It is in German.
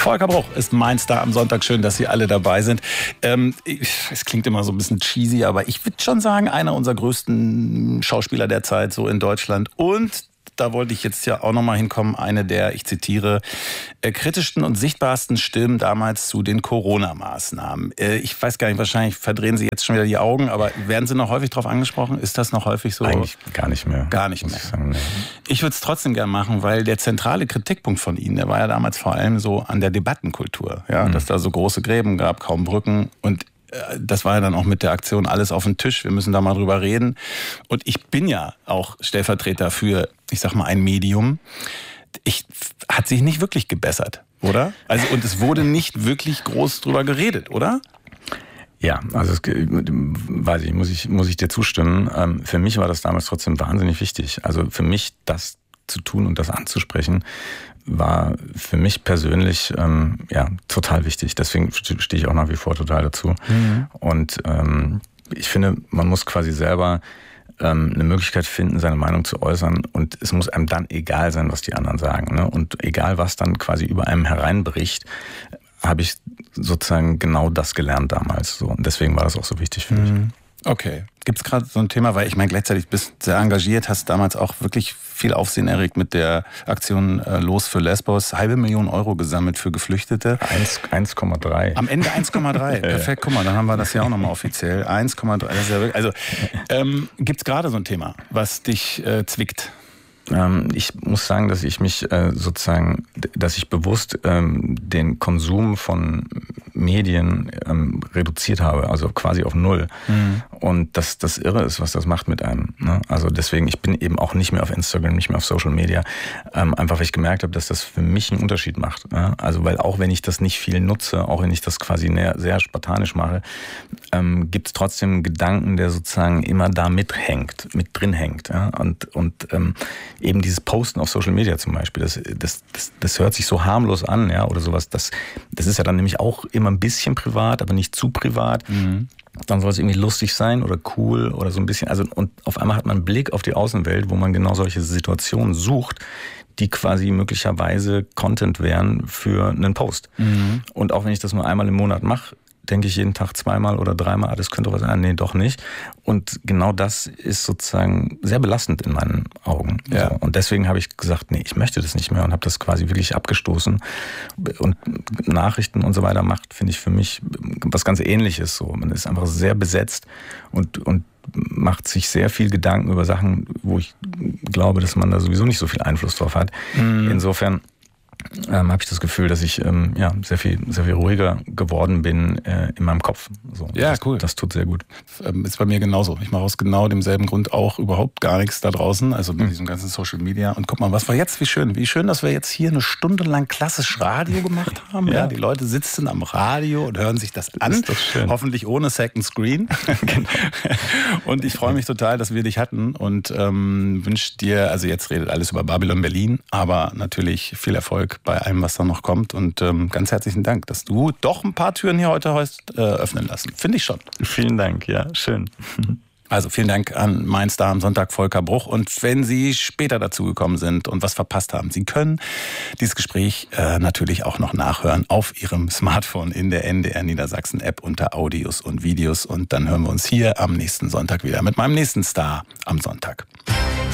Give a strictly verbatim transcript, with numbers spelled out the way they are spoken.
Volker Bruch ist mein Star am Sonntag. Schön, dass Sie alle dabei sind. Ähm, es klingt immer so ein bisschen cheesy, aber ich würde schon sagen, einer unserer größten Schauspieler der Zeit so in Deutschland. Und da wollte ich jetzt ja auch nochmal hinkommen, eine der, ich zitiere, äh, kritischsten und sichtbarsten Stimmen damals zu den Corona-Maßnahmen. Äh, ich weiß gar nicht, wahrscheinlich verdrehen Sie jetzt schon wieder die Augen, aber werden Sie noch häufig darauf angesprochen? Ist das noch häufig so? Eigentlich gar nicht mehr. Gar nicht mehr. Ich, sagen, nee. Ich würde es trotzdem gerne machen, weil der zentrale Kritikpunkt von Ihnen, der war ja damals vor allem so an der Debattenkultur. Ja? Mhm. Dass da so große Gräben gab, kaum Brücken, und das war ja dann auch mit der Aktion Alles auf den Tisch. Wir müssen da mal drüber reden. Und ich bin ja auch Stellvertreter für, ich sag mal, ein Medium. Ich, hat sich nicht wirklich gebessert, oder? Also, und es wurde nicht wirklich groß drüber geredet, oder? Ja, also es, weiß ich, muss ich, muss ich dir zustimmen. Ähm, für mich war das damals trotzdem wahnsinnig wichtig. Also für mich das zu tun und das anzusprechen, war für mich persönlich ähm, ja total wichtig. Deswegen stehe ich auch nach wie vor total dazu. Mhm. Und ähm, ich finde, man muss quasi selber ähm, eine Möglichkeit finden, seine Meinung zu äußern. Und es muss einem dann egal sein, was die anderen sagen. Ne? Und egal, was dann quasi über einem hereinbricht, habe ich sozusagen genau das gelernt damals. So. Und deswegen war das auch so wichtig für mich. Mhm. Okay. Gibt es gerade so ein Thema, weil ich meine, gleichzeitig bist du sehr engagiert, hast damals auch wirklich viel Aufsehen erregt mit der Aktion äh, Los für Lesbos, halbe Million Euro gesammelt für Geflüchtete. eins Komma drei. Am Ende eins Komma drei. Perfekt, guck mal, dann haben wir das ja auch nochmal offiziell. eins Komma drei. Das ist ja wirklich, also ähm, gibt es gerade so ein Thema, was dich äh, zwickt? Ähm, ich muss sagen, dass ich mich äh, sozusagen, dass ich bewusst ähm, den Konsum von Medien ähm, reduziert habe, also quasi auf null. Mhm. Und dass das irre ist, was das macht mit einem. Ne? Also deswegen, ich bin eben auch nicht mehr auf Instagram, nicht mehr auf Social Media, ähm, einfach weil ich gemerkt habe, dass das für mich einen Unterschied macht. Ne? Also weil auch wenn ich das nicht viel nutze, auch wenn ich das quasi sehr spartanisch mache, ähm, gibt es trotzdem einen Gedanken, der sozusagen immer da mithängt, mit drin hängt. Ja? Und, und ähm, eben dieses Posten auf Social Media zum Beispiel, das, das, das, das hört sich so harmlos an, ja, oder sowas. Das, das ist ja dann nämlich auch immer ein bisschen privat, aber nicht zu privat. Mhm. Dann soll es irgendwie lustig sein oder cool oder so ein bisschen. Also, und auf einmal hat man einen Blick auf die Außenwelt, wo man genau solche Situationen sucht, die quasi möglicherweise Content wären für einen Post. Mhm. Und auch wenn ich das nur einmal im Monat mache, denke ich jeden Tag zweimal oder dreimal, ah, das könnte was sein, nee, doch nicht. Und genau das ist sozusagen sehr belastend in meinen Augen. Ja. So. Und deswegen habe ich gesagt, nee, ich möchte das nicht mehr und habe das quasi wirklich abgestoßen. Und Nachrichten und so weiter macht, finde ich, für mich was ganz Ähnliches. So. Man ist einfach sehr besetzt und, und macht sich sehr viel Gedanken über Sachen, wo ich glaube, dass man da sowieso nicht so viel Einfluss drauf hat. Mhm. Insofern Ähm, habe ich das Gefühl, dass ich ähm, ja, sehr viel, sehr viel ruhiger geworden bin äh, in meinem Kopf. So, ja, das, cool. Das tut sehr gut. Ähm, ist bei mir genauso. Ich mache aus genau demselben Grund auch überhaupt gar nichts da draußen, also mit mhm. diesem ganzen Social Media. Und guck mal, was war jetzt, wie schön. Wie schön, dass wir jetzt hier eine Stunde lang klassisch Radio gemacht haben. ja. ja, die Leute sitzen am Radio und hören sich das an. Das ist doch schön. Hoffentlich ohne Second Screen. genau. Und ich freue mich total, dass wir dich hatten und ähm, wünsche dir, also jetzt redet alles über Babylon Berlin, aber natürlich viel Erfolg bei allem, was da noch kommt. Und ähm, ganz herzlichen Dank, dass du doch ein paar Türen hier heute hast äh, öffnen lassen. Finde ich schon. Vielen Dank, ja, schön. Also vielen Dank an mein Star am Sonntag, Volker Bruch. Und wenn Sie später dazugekommen sind und was verpasst haben, Sie können dieses Gespräch äh, natürlich auch noch nachhören auf Ihrem Smartphone in der N D R Niedersachsen App unter Audios und Videos. Und dann hören wir uns hier am nächsten Sonntag wieder mit meinem nächsten Star am Sonntag.